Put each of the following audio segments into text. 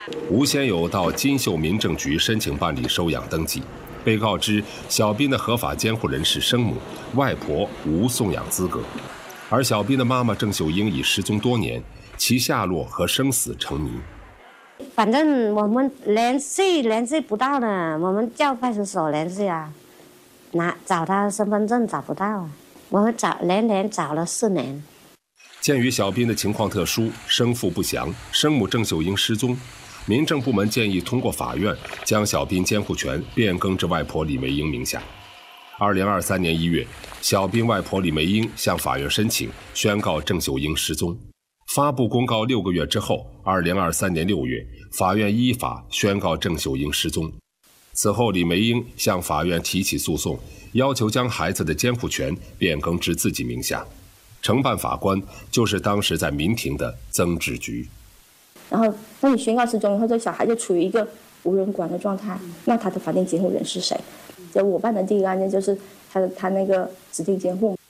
吴先友到金秀民政局申请办理收养登记，被告知小斌的合法监护人是生母，外婆无送养资格，而小斌的妈妈郑秀英已失踪多年，其下落和生死成谜。 反正我们联系不到的，我们叫派出所联系啊，找他身份证找不到啊，我们连连找了4年。 鉴于小斌的情况特殊，生父不详，生母郑秀英失踪，民政部门建议通过法院将小斌监护权变更至外婆李梅英名下。2023年1月，小斌外婆李梅英向法院申请宣告郑秀英失踪。发布公告6个月之后，2023年6月，法院依法宣告郑秀英失踪。此后，李梅英向法院提起诉讼，要求将孩子的监护权变更至自己名下。承办法官就是当时在民庭的曾志菊。 然后，当你宣告失踪以后，这小孩就处于一个无人管的状态。那他的法定监护人是谁？就我办的第一个案件就是他那个指定监护。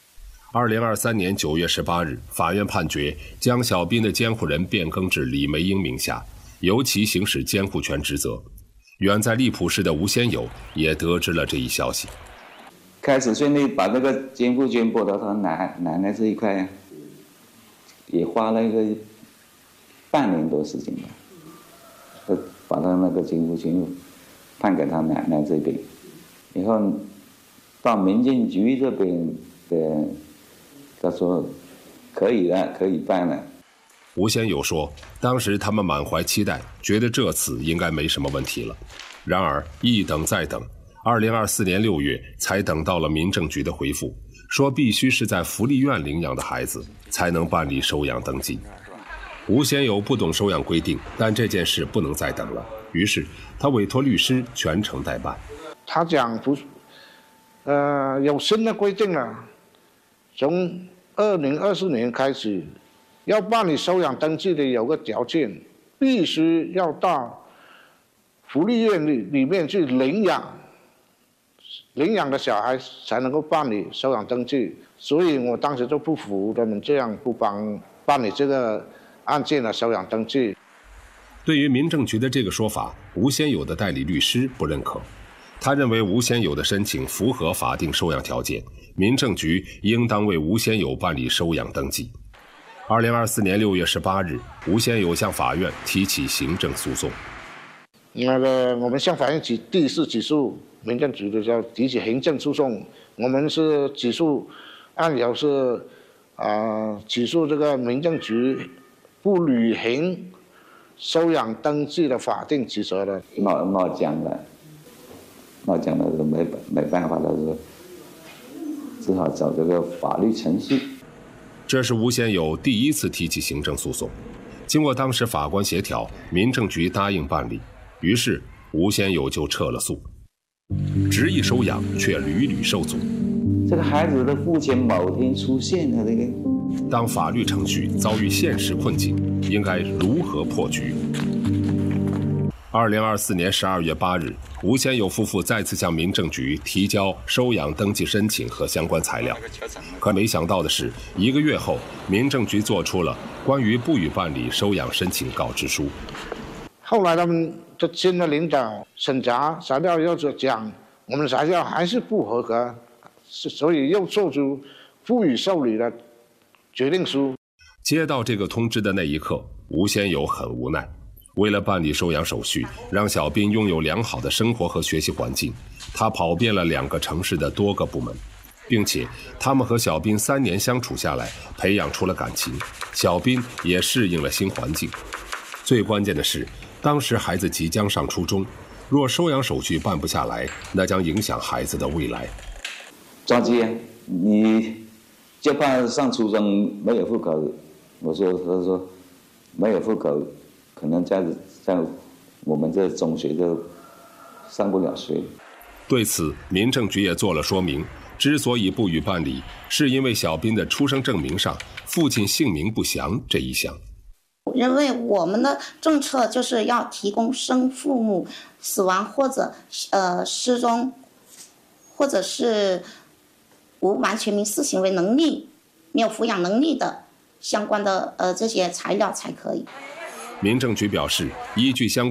2023年9月18日，法院判决将小斌的监护人变更至李梅英名下，由其行使监护权职责。远在荔浦市的吴先友也得知了这一消息。 开始顺利把这个监护权拨到他奶奶这一块，也花了一个半年多时间吧，把他那个监护权判给他奶奶这边，以后到民政局这边的，他说可以了，可以办了。 吴先友说，当时他们满怀期待，觉得这次应该没什么问题了。然而一等再等，2024年6月才等到了民政局的回复，说必须是在福利院领养的孩子才能办理收养登记。吴先友不懂收养规定，但这件事不能再等了，于是他委托律师全程代办。 他讲不，有新的规定了，从2024年开始，要办理收养登记的有个条件，必须要到福利院里面去领养的小孩才能够办理收养登记。所以我当时就不服他们这样不办理这个案件的收养登记。 对于民政局的这个说法，吴先友的代理律师不认可。他认为吴先友的申请符合法定收养条件，民政局应当为吴先友办理收养登记。2024年6月18日，吴先友向法院提起行政诉讼。 我们向法院第4起诉民政局的时候提起行政诉讼，我们是起诉案由是起诉这个民政局不履行收养登记的法定职责的。 闹僵了没办法了，只好走这个法律程序。 这是吴先友第1次提起行政诉讼，经过当时法官协调，民政局答应办理，于是吴先友就撤了诉。执意收养却屡屡受阻。 这个孩子的父亲某天出现了这个。 当法律程序遭遇现实困境，应该如何破局？2024年12月8日，吴先友夫妇再次向民政局提交收养登记申请和相关材料。可没想到的是，1个月后，民政局做出了关于不予办理收养申请告知书。 后来他们的新的领导审查材料又讲，我们的材料还是不合格，所以又做出不予受理的决定书。 接到这个通知的那一刻，吴先友很无奈。为了办理收养手续，让小斌拥有良好的生活和学习环境，他跑遍了2个城市的多个部门，并且他们和小斌3年相处下来，培养出了感情，小斌也适应了新环境。最关键的是，当时孩子即将上初中，若收养手续办不下来，那将影响孩子的未来。 着急，你就怕上初中没有户口。他说没有户口，可能在我们这中学都上不了学。 对此，民政局也做了说明，之所以不予办理，是因为小斌的出生证明上父亲姓名不详这一项。 因为我们的政策就是要提供生父母死亡或者失踪，或者是无完全民事行为能力、没有抚养能力的相关的这些材料才可以。 民政局表示，依据相